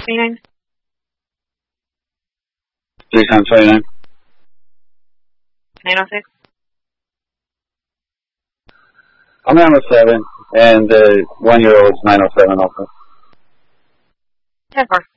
29. 3 times 29. 906. I'm 907, and the 1-year-old's 907 also. 10-4.